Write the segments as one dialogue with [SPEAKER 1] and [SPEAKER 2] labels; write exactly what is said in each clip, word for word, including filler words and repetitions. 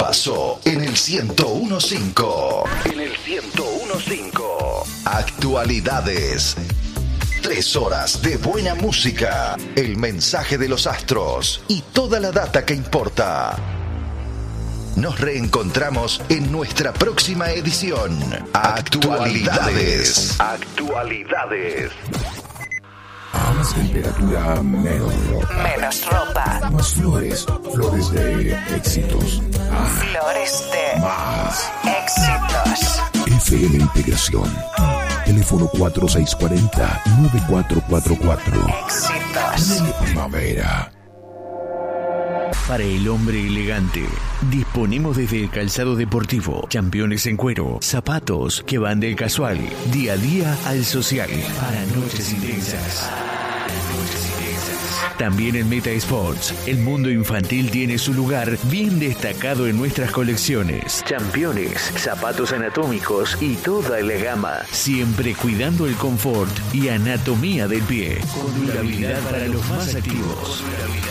[SPEAKER 1] pasó en el ciento uno punto cinco. En el ciento uno punto cinco. Actualidades. Tres horas de buena música, el mensaje de los astros y toda la data que importa. Nos reencontramos en nuestra próxima edición. Actualidades. Actualidades.
[SPEAKER 2] Más temperatura, menos ropa.
[SPEAKER 3] Menos ropa.
[SPEAKER 2] Más flores. Flores de éxitos. Ah,
[SPEAKER 3] Flores de
[SPEAKER 2] más
[SPEAKER 3] éxitos.
[SPEAKER 2] F M Integración. Teléfono cuatro seis cuatro cero, nueve cuatro cuatro cuatro.
[SPEAKER 3] Éxitos.
[SPEAKER 2] De primavera.
[SPEAKER 4] Para el hombre elegante, disponemos desde el calzado deportivo, championes en cuero, zapatos que van del casual, día a día al social, para noches intensas. También en Meta Sports, el mundo infantil tiene su lugar bien destacado en nuestras colecciones. Championes, zapatos anatómicos y toda la gama, siempre cuidando el confort y anatomía del pie. Con durabilidad para los más activos.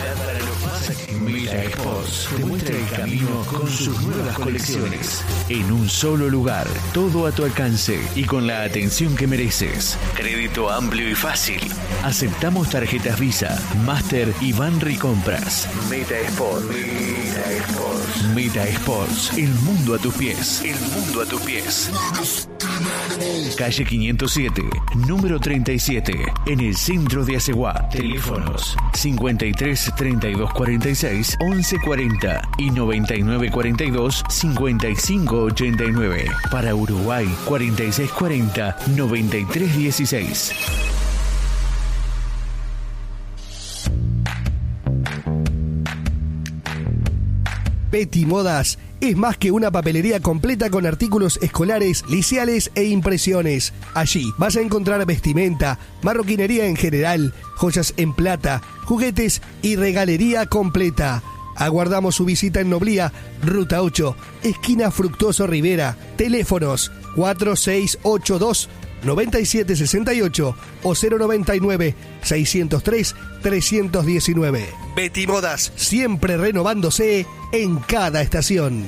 [SPEAKER 4] Meta Sports te muestra el camino con sus nuevas colecciones. En un solo lugar, todo a tu alcance y con la atención que mereces. Crédito amplio y fácil. Aceptamos tarjetas Visa, Master y Banri Compras. Meta Sports. Meta Sports. Meta Sports. El mundo a tus pies. El mundo a tus pies. Calle quinientos siete, número treinta y siete, en el centro de Aceguá. Teléfonos cincuenta y tres, treinta y dos, cuarenta y seis, once cuarenta y noventa y nueve cuarenta y dos, cincuenta y cinco ochenta y nueve. Para Uruguay, cuarenta y seis cuarenta, noventa y tres dieciséis.
[SPEAKER 5] Betty Modas es más que una papelería completa con artículos escolares, liceales e impresiones. Allí vas a encontrar vestimenta, marroquinería en general, joyas en plata, juguetes y regalería completa. Aguardamos su visita en Noblía, Ruta ocho, esquina Fructuoso Rivera. Teléfonos cuatro seis ocho dos, nueve siete seis ocho o cero noventa y nueve, seiscientos tres, trescientos diecinueve. Betty Modas, siempre renovándose en cada estación.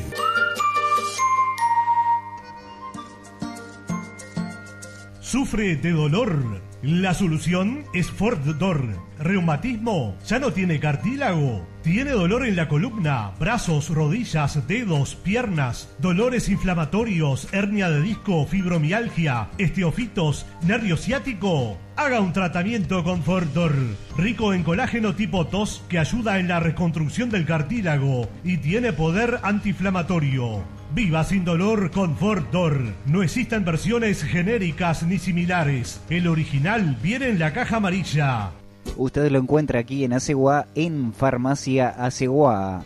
[SPEAKER 6] ¿Sufre de dolor? La solución es Fordor. ¿Reumatismo? ¿Ya no tiene cartílago? ¿Tiene dolor en la columna, brazos, rodillas, dedos, piernas? ¿Dolores inflamatorios, hernia de disco, fibromialgia, esteofitos, nervio ciático? Haga un tratamiento con Fordor, rico en colágeno tipo T O S que ayuda en la reconstrucción del cartílago y tiene poder antiinflamatorio. Viva sin dolor con Fordor. No existen versiones genéricas ni similares. El original viene en la caja amarilla.
[SPEAKER 7] Usted lo encuentra aquí en Aceguá, en Farmacia Aceguá.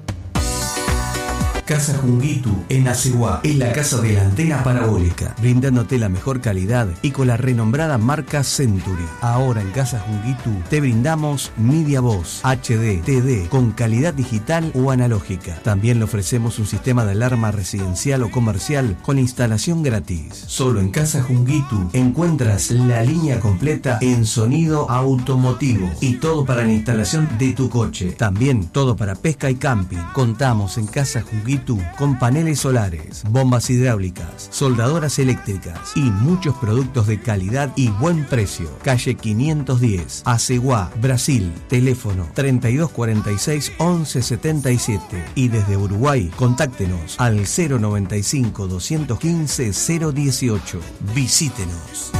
[SPEAKER 8] Casa Junguitu, en Aceguá, en la casa de la antena parabólica, brindándote la mejor calidad y con la renombrada marca Century. Ahora en Casa Junguitu te brindamos Media Voz, H D, T D, con calidad digital o analógica. También le ofrecemos un sistema de alarma residencial o comercial con instalación gratis. Solo en Casa Junguitu encuentras la línea completa en sonido automotivo y todo para la instalación de tu coche. También todo para pesca y camping. Contamos en Casa Junguitu con paneles solares, bombas hidráulicas, soldadoras eléctricas y muchos productos de calidad y buen precio. Calle quinientos diez, Aceguá, Brasil. Teléfono treinta y dos cuarenta y seis, once setenta y siete. Y desde Uruguay, contáctenos al cero noventa y cinco, doscientos quince, cero dieciocho. Visítenos.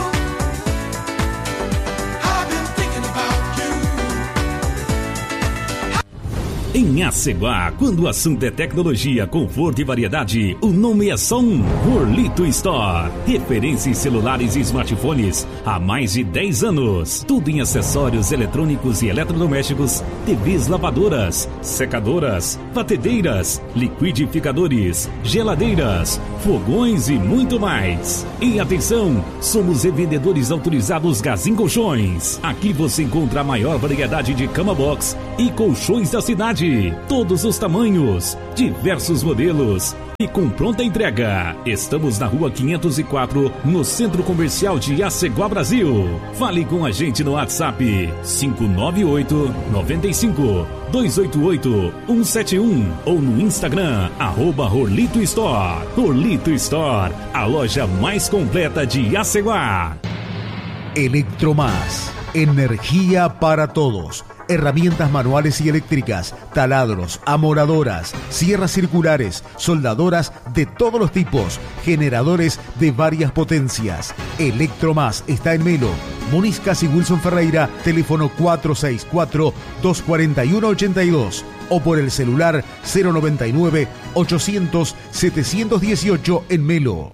[SPEAKER 9] Em Aceguá, quando o assunto é tecnologia, conforto e variedade, o nome é só um: Orlito Store. Referência em celulares e smartphones há mais de dez anos. Tudo em acessórios eletrônicos e eletrodomésticos, T Vs lavadoras, secadoras, batedeiras, liquidificadores, geladeiras, fogões e muito mais. E atenção, somos revendedores autorizados Gazin Colchões. Aqui você encontra a maior variedade de cama box e colchões da cidade. qualidade, todos os tamanhos, diversos modelos e com pronta entrega. Estamos na rua quinhentos e quatro, no Centro Comercial de Aceguá, Brasil. Fale com a gente no WhatsApp cinco nove oito, nove cinco, dois oito oito, um sete um ou no Instagram, arroba Rolito Store. Rolito Store, a loja mais completa de Aceguá.
[SPEAKER 10] Electromás, energía para todos. Herramientas manuales y eléctricas, taladros, amoradoras, sierras circulares, soldadoras de todos los tipos, generadores de varias potencias. Electromás está en Melo, Muniscas y Wilson Ferreira, teléfono cuatro seis cuatro, dos cuatro uno, ocho dos o por el celular cero noventa y nueve, ochocientos, setecientos dieciocho en Melo.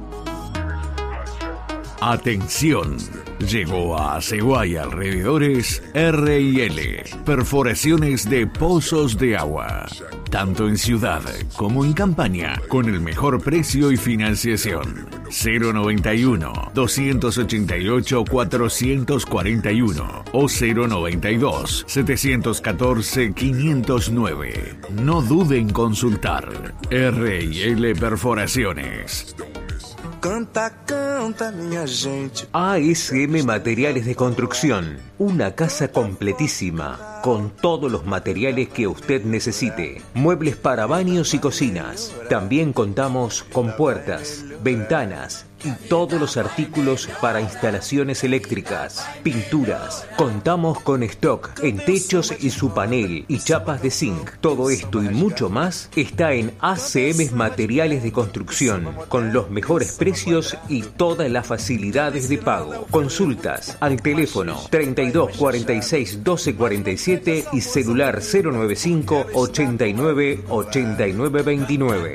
[SPEAKER 4] Atención, llegó a Aceguá y alrededores R y L, perforaciones de pozos de agua, tanto en ciudad como en campaña, con el mejor precio y financiación. cero noventa y uno, doscientos ochenta y ocho, cuatrocientos cuarenta y uno o cero noventa y dos, setecientos catorce, quinientos nueve. No dude en consultar. R y L Perforaciones.
[SPEAKER 11] Canta, canta, minha gente.
[SPEAKER 12] A S M Materiales de Construcción, una casa completísima, con todos los materiales que usted necesite. Muebles para baños y cocinas. También contamos con puertas, ventanas y todos los artículos para instalaciones eléctricas, pinturas. Contamos con stock en techos y su panel y chapas de zinc. Todo esto y mucho más está en A C M Materiales de Construcción, con los mejores precios y todas las facilidades de pago. Consultas al teléfono treinta y dos, cuarenta y seis, doce, cuarenta y siete y celular cero noventa y cinco, ochenta y nueve, ochenta y nueve veintinueve.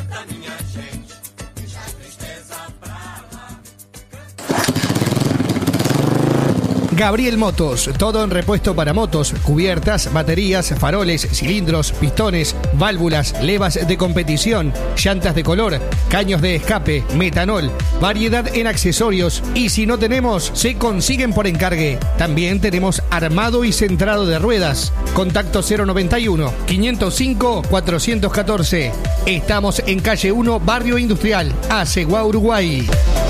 [SPEAKER 5] Gabriel Motos, todo en repuesto para motos, cubiertas, baterías, faroles, cilindros, pistones, válvulas, levas de competición, llantas de color, caños de escape, metanol, variedad en accesorios y si no tenemos, se consiguen por encargue. También tenemos armado y centrado de ruedas. Contacto cero noventa y uno, quinientos cinco, cuatrocientos catorce. Estamos en calle uno, Barrio Industrial, Aceguá, Uruguay.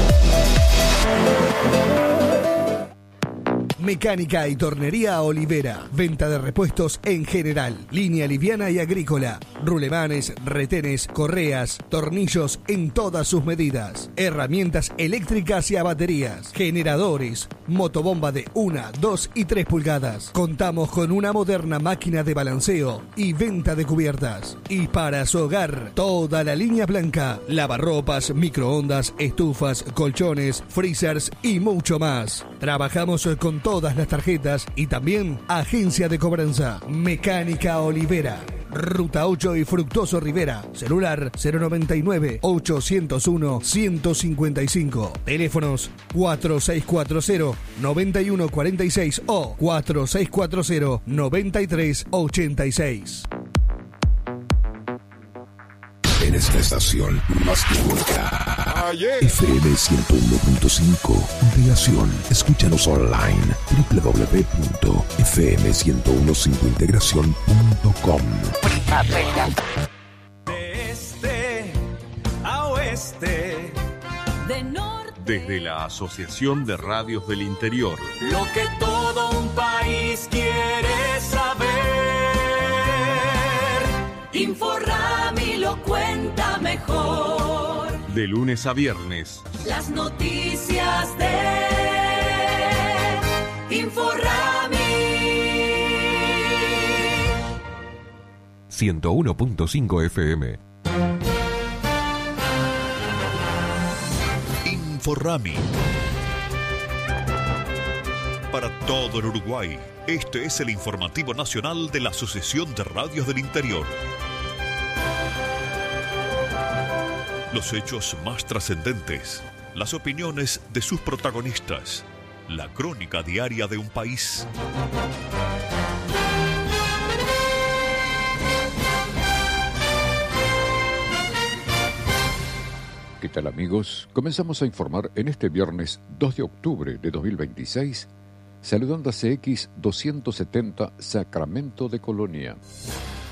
[SPEAKER 5] Mecánica y Tornería Olivera. Venta de repuestos en general. Línea liviana y agrícola. Rulemanes, retenes, correas, tornillos en todas sus medidas. Herramientas eléctricas y a baterías. Generadores. Motobomba de una, dos y tres pulgadas. Contamos con una moderna máquina de balanceo y venta de cubiertas. Y para su hogar, toda la línea blanca. Lavarropas, microondas, estufas, colchones, freezers y mucho más. Trabajamos con todo todas las tarjetas y también agencia de cobranza. Mecánica Olivera. Ruta ocho y Fructuoso Rivera. Celular cero noventa y nueve, ochocientos uno, ciento cincuenta y cinco. Teléfonos cuatro seis cuatro cero, noventa y uno cuarenta y seis o cuatro seis cuatro cero, noventa y tres ochenta y seis.
[SPEAKER 2] En esta estación más que nunca. F M ciento uno punto cinco. Integración. Escúchanos online. doble u doble u doble u punto f m ciento quince integración punto com.
[SPEAKER 13] De este a oeste. De norte.
[SPEAKER 14] Desde la Asociación de Radios del Interior.
[SPEAKER 13] Lo que todo un país quiere saber. Inforrami lo cuenta mejor.
[SPEAKER 14] De lunes a viernes.
[SPEAKER 13] Las noticias de Inforrami.
[SPEAKER 15] ciento uno punto cinco F M.
[SPEAKER 1] Inforrami. Para todo el Uruguay, este es el informativo nacional de la Asociación de Radios del Interior. Los hechos más trascendentes, las opiniones de sus protagonistas, la crónica diaria de un país.
[SPEAKER 16] ¿Qué tal, amigos? Comenzamos a informar en este viernes dos de octubre de dos mil veintiséis, saludando a C X doscientos setenta Sacramento de Colonia.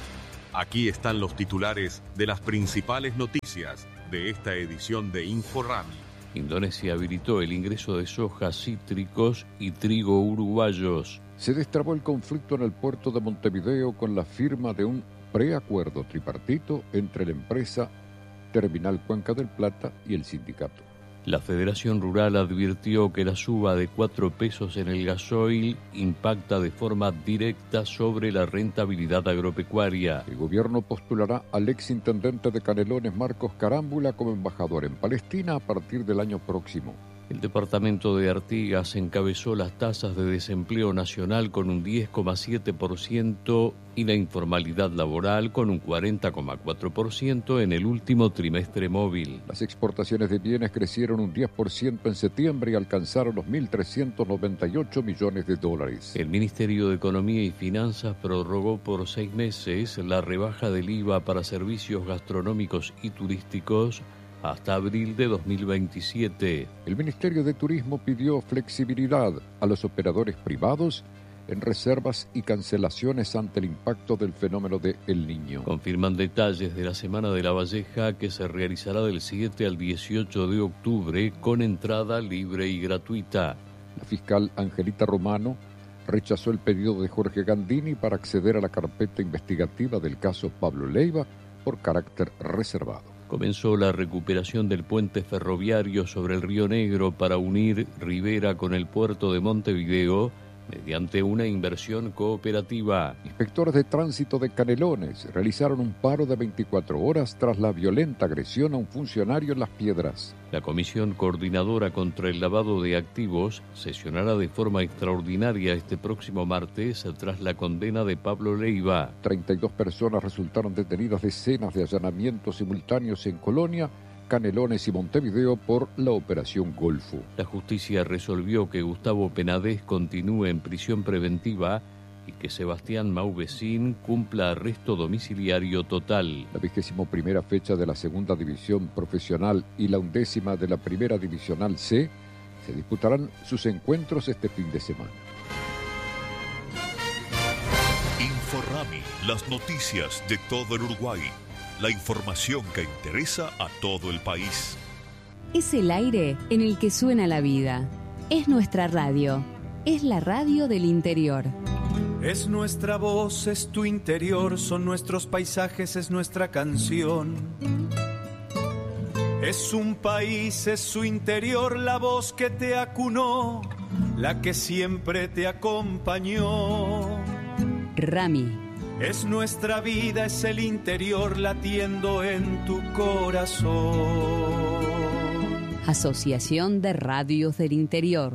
[SPEAKER 14] Aquí están los titulares de las principales noticias de esta edición de Inforami.
[SPEAKER 17] Indonesia habilitó el ingreso de soja, cítricos y trigo uruguayos.
[SPEAKER 16] Se destrabó el conflicto en el puerto de Montevideo con la firma de un preacuerdo tripartito entre la empresa Terminal Cuenca del Plata y el sindicato.
[SPEAKER 17] La Federación Rural advirtió que la suba de cuatro pesos en el gasoil impacta de forma directa sobre la rentabilidad agropecuaria.
[SPEAKER 16] El gobierno postulará al exintendente de Canelones, Marcos Carámbula, como embajador en Palestina a partir del año próximo.
[SPEAKER 17] El departamento de Artigas encabezó las tasas de desempleo nacional con un diez coma siete por ciento y la informalidad laboral con un cuarenta coma cuatro por ciento en el último trimestre móvil.
[SPEAKER 16] Las exportaciones de bienes crecieron un diez por ciento en septiembre y alcanzaron los mil trescientos noventa y ocho millones de dólares.
[SPEAKER 17] El Ministerio de Economía y Finanzas prorrogó por seis meses la rebaja del I V A para servicios gastronómicos y turísticos hasta abril de dos mil veintisiete.
[SPEAKER 16] El Ministerio de Turismo pidió flexibilidad a los operadores privados en reservas y cancelaciones ante el impacto del fenómeno de El Niño.
[SPEAKER 17] Confirman detalles de la Semana de la Valleja que se realizará del siete al dieciocho de octubre con entrada libre y gratuita.
[SPEAKER 16] La fiscal Angelita Romano rechazó el pedido de Jorge Gandini para acceder a la carpeta investigativa del caso Pablo Leiva por carácter reservado.
[SPEAKER 17] Comenzó la recuperación del puente ferroviario sobre el Río Negro para unir Rivera con el puerto de Montevideo mediante una inversión cooperativa.
[SPEAKER 16] Inspectores de tránsito de Canelones realizaron un paro de veinticuatro horas tras la violenta agresión a un funcionario en Las Piedras.
[SPEAKER 17] La Comisión Coordinadora contra el Lavado de Activos sesionará de forma extraordinaria este próximo martes tras la condena de Pablo Leiva.
[SPEAKER 16] treinta y dos personas resultaron detenidas, decenas de allanamientos simultáneos en Colonia, Canelones y Montevideo por la Operación Golfo.
[SPEAKER 17] La justicia resolvió que Gustavo Penades continúe en prisión preventiva y que Sebastián Mauvecín cumpla arresto domiciliario total.
[SPEAKER 16] La vigésimo primera fecha de la segunda división profesional y la undécima de la primera divisional C se disputarán sus encuentros este fin de semana.
[SPEAKER 18] Inforami, las noticias de todo el Uruguay. La información que interesa a todo el país.
[SPEAKER 19] Es el aire en el que suena la vida. Es nuestra radio. Es la radio del interior.
[SPEAKER 11] Es nuestra voz, es tu interior, son nuestros paisajes, es nuestra canción. Es un país, es su interior, la voz que te acunó, la que siempre te acompañó.
[SPEAKER 19] Rami.
[SPEAKER 11] Es nuestra vida, es el interior latiendo en tu corazón.
[SPEAKER 19] Asociación de Radios del Interior.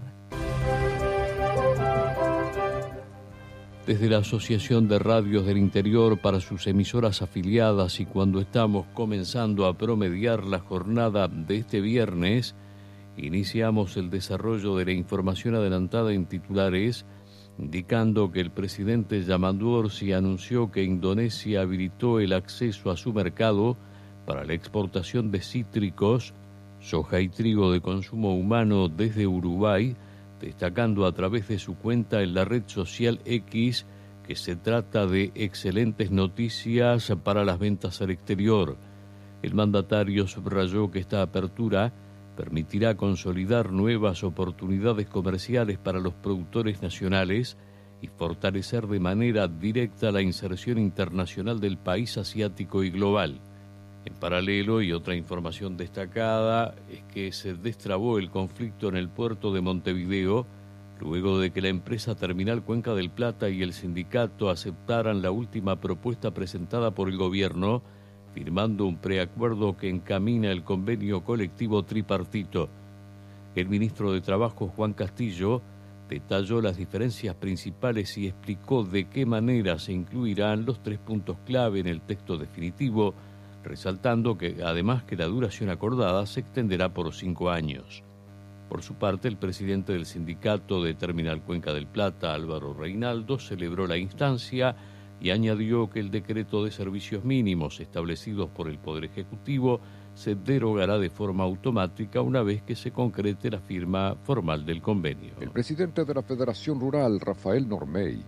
[SPEAKER 17] Desde la Asociación de Radios del Interior para sus emisoras afiliadas y cuando estamos comenzando a promediar la jornada de este viernes, iniciamos el desarrollo de la información adelantada en titulares, indicando que el presidente Yamandu Orsi anunció que Indonesia habilitó el acceso a su mercado para la exportación de cítricos, soja y trigo de consumo humano desde Uruguay, destacando a través de su cuenta en la red social X que se trata de excelentes noticias para las ventas al exterior. El mandatario subrayó que esta apertura permitirá consolidar nuevas oportunidades comerciales para los productores nacionales y fortalecer de manera directa la inserción internacional del país asiático y global. En paralelo, y otra información destacada, es que se destrabó el conflicto en el puerto de Montevideo luego de que la empresa Terminal Cuenca del Plata y el sindicato aceptaran la última propuesta presentada por el gobierno, firmando un preacuerdo que encamina el convenio colectivo tripartito. El ministro de Trabajo, Juan Castillo, detalló las diferencias principales y explicó de qué manera se incluirán los tres puntos clave en el texto definitivo, resaltando que además que la duración acordada se extenderá por cinco años. Por su parte, el presidente del sindicato de Terminal Cuenca del Plata, Álvaro Reinaldo, celebró la instancia y añadió que el decreto de servicios mínimos establecidos por el Poder Ejecutivo se derogará de forma automática una vez que se concrete la firma formal del convenio.
[SPEAKER 16] El presidente de la Federación Rural, Rafael Normey,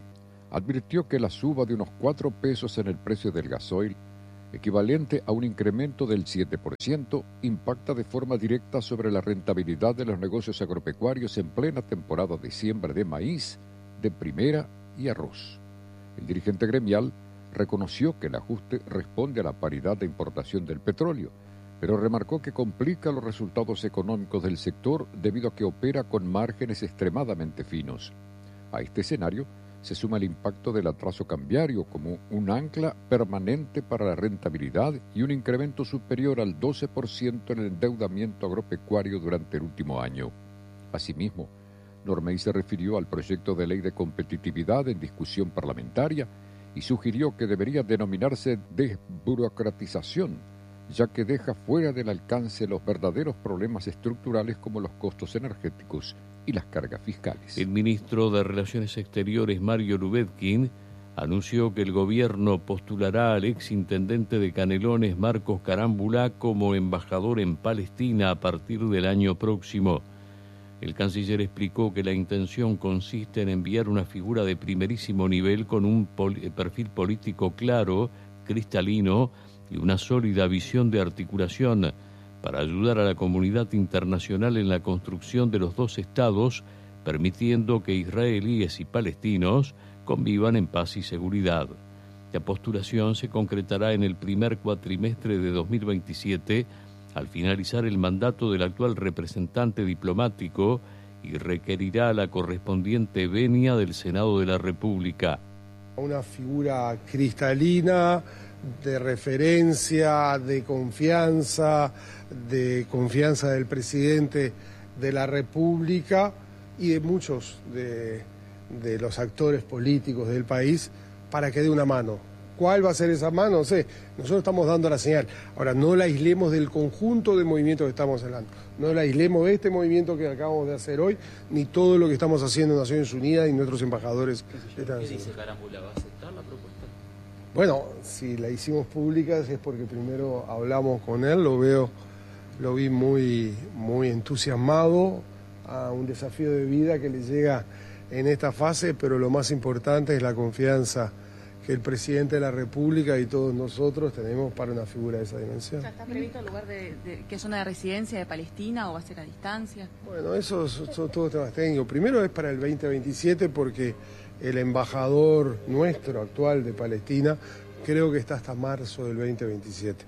[SPEAKER 16] advirtió que la suba de unos cuatro pesos en el precio del gasoil, equivalente a un incremento del siete por ciento, impacta de forma directa sobre la rentabilidad de los negocios agropecuarios en plena temporada de siembra de maíz, de primera y arroz. El dirigente gremial reconoció que el ajuste responde a la paridad de importación del petróleo, pero remarcó que complica los resultados económicos del sector debido a que opera con márgenes extremadamente finos. A este escenario se suma el impacto del atraso cambiario como un ancla permanente para la rentabilidad y un incremento superior al doce por ciento en el endeudamiento agropecuario durante el último año. Asimismo, Normey se refirió al proyecto de ley de competitividad en discusión parlamentaria y sugirió que debería denominarse desburocratización, ya que deja fuera del alcance los verdaderos problemas estructurales como los costos energéticos y las cargas fiscales.
[SPEAKER 17] El ministro de Relaciones Exteriores, Mario Lubetkin, anunció que el gobierno postulará al exintendente de Canelones, Marcos Carámbula, como embajador en Palestina a partir del año próximo. El canciller explicó que la intención consiste en enviar una figura de primerísimo nivel con un pol- perfil político claro, cristalino y una sólida visión de articulación para ayudar a la comunidad internacional en la construcción de los dos estados, permitiendo que israelíes y palestinos convivan en paz y seguridad. La postulación se concretará en el primer cuatrimestre de dos mil veintisiete, al finalizar el mandato del actual representante diplomático, y requerirá la correspondiente venia del Senado de la República.
[SPEAKER 20] Una figura cristalina, de referencia, de confianza, de confianza del presidente de la República y de muchos de, de los actores políticos del país para que dé una mano. ¿Cuál va a ser esa mano? No sé, nosotros estamos dando la señal. Ahora, no la aislemos del conjunto de movimientos que estamos hablando. No la aislemos de este movimiento que acabamos de hacer hoy, ni todo lo que estamos haciendo en Naciones Unidas y nuestros embajadores.
[SPEAKER 21] ¿Qué dice Carámbula? ¿Va a aceptar la propuesta?
[SPEAKER 20] Bueno, si la hicimos pública es porque primero hablamos con él, lo veo, lo vi muy, muy entusiasmado a un desafío de vida que le llega en esta fase, pero lo más importante es la confianza que el presidente de la República y todos nosotros tenemos para una figura de esa dimensión.
[SPEAKER 22] ¿Ya está previsto el lugar de, de qué zona de residencia de Palestina o va a ser a distancia?
[SPEAKER 20] Bueno, eso son todos temas técnicos. Primero es para el veinte veintisiete porque el embajador nuestro actual de Palestina creo que está hasta marzo del veinte veintisiete.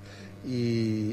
[SPEAKER 20] Y,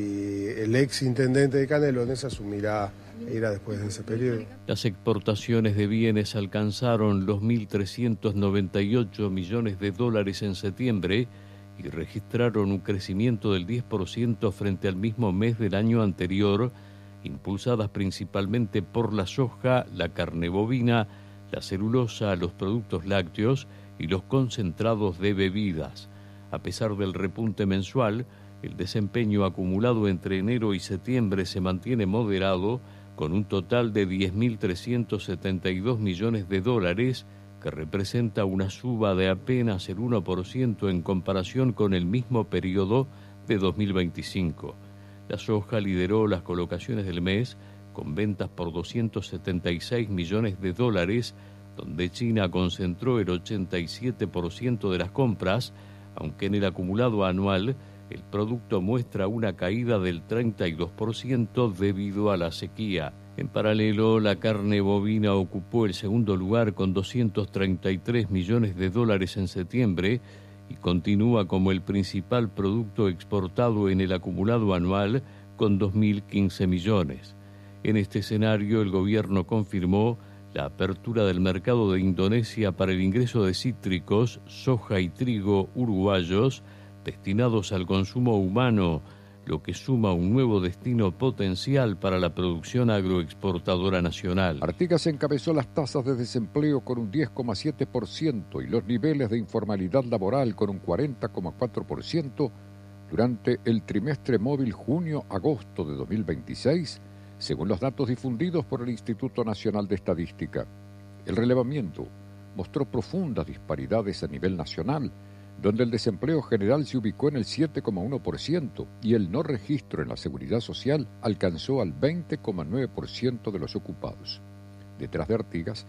[SPEAKER 20] y el ex intendente de Canelones asumirá e irá después de ese periodo.
[SPEAKER 17] Las exportaciones de bienes alcanzaron los mil trescientos noventa y ocho millones de dólares en septiembre y registraron un crecimiento del diez por ciento frente al mismo mes del año anterior, impulsadas principalmente por la soja, la carne bovina, la celulosa, los productos lácteos y los concentrados de bebidas. A pesar del repunte mensual, el desempeño acumulado entre enero y septiembre se mantiene moderado, con un total de diez mil trescientos setenta y dos millones de dólares, que representa una suba de apenas el uno por ciento en comparación con el mismo periodo de dos mil veinticinco. La soja lideró las colocaciones del mes, con ventas por doscientos setenta y seis millones de dólares, donde China concentró el ochenta y siete por ciento de las compras, aunque en el acumulado anual el producto muestra una caída del treinta y dos por ciento debido a la sequía. En paralelo, la carne bovina ocupó el segundo lugar con doscientos treinta y tres millones de dólares en septiembre y continúa como el principal producto exportado en el acumulado anual con dos mil quince millones. En este escenario, el gobierno confirmó la apertura del mercado de Indonesia para el ingreso de cítricos, soja y trigo uruguayos destinados al consumo humano, lo que suma un nuevo destino potencial para la producción agroexportadora nacional.
[SPEAKER 16] Artigas encabezó las tasas de desempleo con un diez coma siete por ciento y los niveles de informalidad laboral con un cuarenta coma cuatro por ciento durante el trimestre móvil junio-agosto de dos mil veintiséis, según los datos difundidos por el Instituto Nacional de Estadística. El relevamiento mostró profundas disparidades a nivel nacional, donde el desempleo general se ubicó en el siete coma uno por ciento y el no registro en la seguridad social alcanzó al veinte coma nueve por ciento de los ocupados. Detrás de Artigas,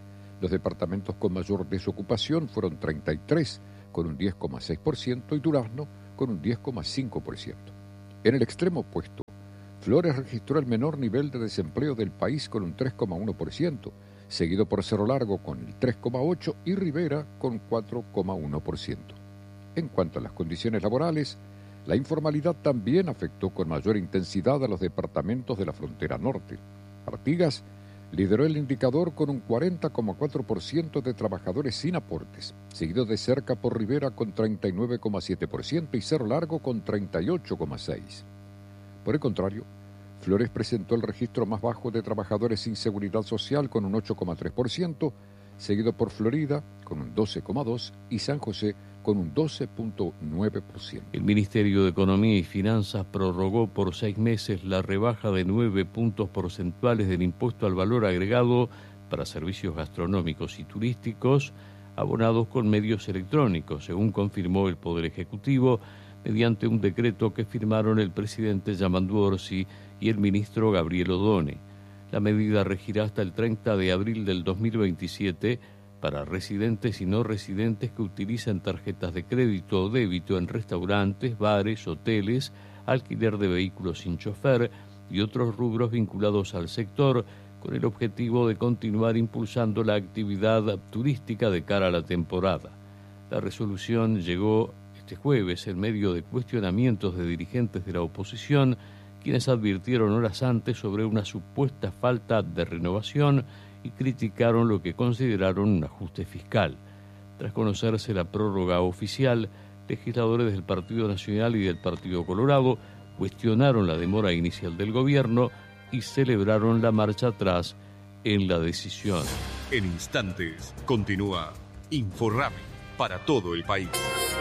[SPEAKER 16] Los departamentos con mayor desocupación fueron treinta y tres, con un diez coma seis por ciento, y Durazno, con un diez coma cinco por ciento. En el extremo opuesto, Flores registró el menor nivel de desempleo del país con un tres coma uno por ciento, seguido por Cerro Largo con el tres coma ocho por ciento y Rivera con cuatro coma uno por ciento. En cuanto a las condiciones laborales, la informalidad también afectó con mayor intensidad a los departamentos de la frontera norte. Artigas lideró el indicador con un cuarenta coma cuatro por ciento de trabajadores sin aportes, seguido de cerca por Rivera con treinta y nueve coma siete por ciento y Cerro Largo con treinta y ocho coma seis por ciento. Por el contrario, Flores presentó el registro más bajo de trabajadores sin seguridad social con un ocho coma tres por ciento, seguido por Florida con un doce coma dos por ciento y San José con un doce coma nueve por ciento.
[SPEAKER 17] El Ministerio de Economía y Finanzas prorrogó por seis meses la rebaja de nueve puntos porcentuales del impuesto al valor agregado para servicios gastronómicos y turísticos abonados con medios electrónicos, según confirmó el Poder Ejecutivo mediante un decreto que firmaron el presidente Yamandu Orsi y el ministro Gabriel Odone. La medida regirá hasta el treinta de abril del dos mil veintisiete para residentes y no residentes que utilicen tarjetas de crédito o débito en restaurantes, bares, hoteles, alquiler de vehículos sin chofer y otros rubros vinculados al sector, con el objetivo de continuar impulsando la actividad turística de cara a la temporada. La resolución llegó este jueves en medio de cuestionamientos de dirigentes de la oposición, quienes advirtieron horas antes sobre una supuesta falta de renovación y criticaron lo que consideraron un ajuste fiscal. Tras conocerse la prórroga oficial, legisladores del Partido Nacional y del Partido Colorado cuestionaron la demora inicial del gobierno y celebraron la marcha atrás en la decisión.
[SPEAKER 14] En instantes continúa Inforrami para todo el país.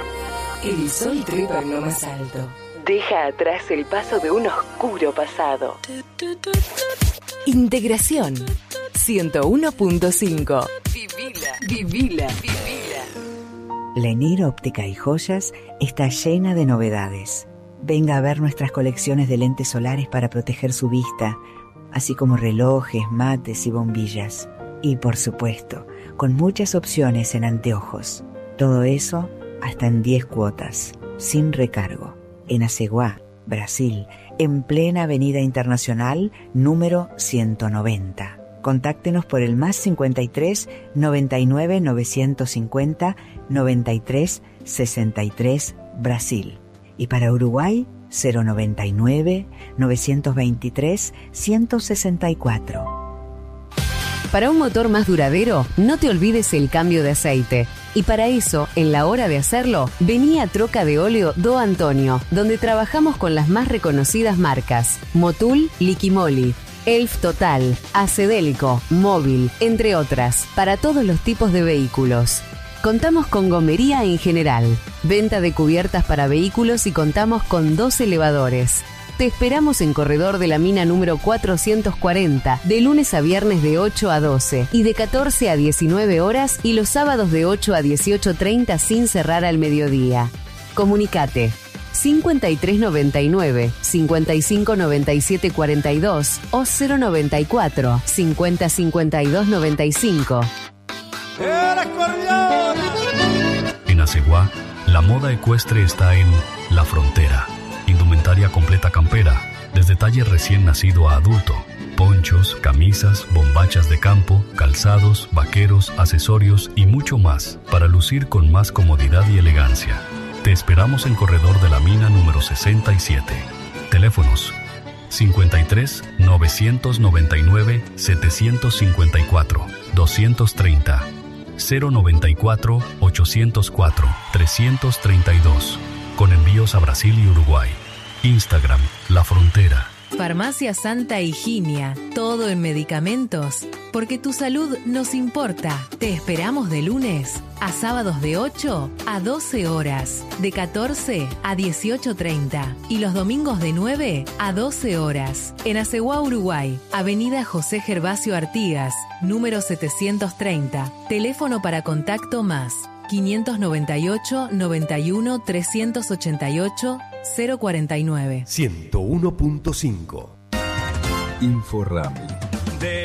[SPEAKER 3] El sol trepa en lo más alto. Deja atrás el paso de un oscuro pasado. Integración ciento uno punto cinco. Vivila, vivila, vivila.
[SPEAKER 6] Lenier Óptica y Joyas está llena de novedades. Venga a ver nuestras colecciones de lentes solares para proteger su vista, así como relojes, mates y bombillas. Y por supuesto, con muchas opciones en anteojos. Todo eso hasta en diez cuotas, sin recargo. En Aceguá, Brasil, en plena Avenida Internacional, número ciento noventa. Contáctenos por el más cincuenta y tres, noventa y nueve, novecientos cincuenta, noventa y tres, sesenta y tres, Brasil. Y para Uruguay, cero noventa y nueve, novecientos veintitrés, ciento sesenta y cuatro.
[SPEAKER 19] Para un motor más duradero, no te olvides el cambio de aceite. Y para eso, en la hora de hacerlo, vení a Troca de Óleo Do Antonio, donde trabajamos con las más reconocidas marcas: Motul, Liquimoli, Elf Total, Acedélico, Móvil, entre otras, para todos los tipos de vehículos. Contamos con gomería en general, venta de cubiertas para vehículos y contamos con dos elevadores. Te esperamos en Corredor de la Mina número cuatrocientos cuarenta, de lunes a viernes de ocho a doce y de catorce a diecinueve horas y los sábados de ocho a dieciocho treinta sin cerrar al mediodía. Comunicate cincuenta y tres noventa y nueve, cincuenta y cinco noventa y siete cuarenta y dos o cero noventa y cuatro, cincuenta cincuenta y dos noventa y cinco.
[SPEAKER 23] En Aceguá, la moda ecuestre está en La Frontera. Indumentaria completa campera, desde talle recién nacido a adulto. Ponchos, camisas, bombachas de campo, calzados, vaqueros, accesorios y mucho más para lucir con más comodidad y elegancia. Te esperamos en Corredor de la Mina número sesenta y siete. Teléfonos cincuenta y tres, novecientos noventa y nueve, setecientos cincuenta y cuatro, doscientos treinta, cero noventa y cuatro, ochocientos cuatro, trescientos treinta y dos. Con envíos a Brasil y Uruguay. Instagram, La Frontera.
[SPEAKER 3] Farmacia Santa Higinia, todo en medicamentos, porque tu salud nos importa. Te esperamos de lunes a sábados de ocho a doce horas, de catorce a dieciocho treinta y los domingos de nueve a doce horas. En Aceguá, Uruguay, Avenida José Gervasio Artigas, número setecientos treinta. Teléfono para contacto más quinientos noventa y ocho, noventa y uno, trescientos ochenta y ocho, cero cuarenta y nueve.
[SPEAKER 2] ciento uno punto cinco.
[SPEAKER 24] Inforrami.